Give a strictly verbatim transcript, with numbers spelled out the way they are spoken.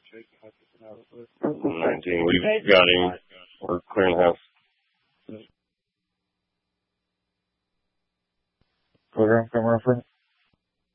nineteen. We've got him. We're clearing the house. Program come reference.